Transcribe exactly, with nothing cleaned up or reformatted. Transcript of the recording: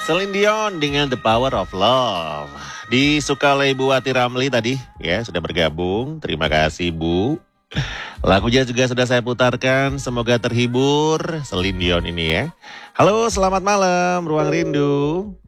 Celine Dion dengan The Power of Love. Disuka oleh Ibu Wati Ramli tadi ya, sudah bergabung. Terima kasih Bu. Lagunya juga sudah saya putarkan, semoga terhibur Celine Dion ini ya. Halo, selamat malam Ruang Rindu.